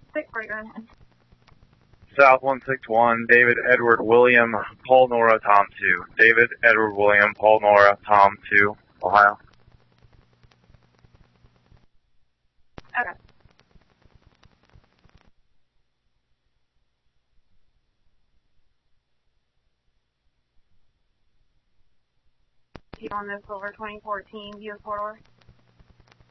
6 right, go ahead. South 161, David Edward William, Paul Nora, Tom 2. David Edward William, Paul Nora, Tom 2, Ohio. Okay. Keep on this over 2014 view corridor.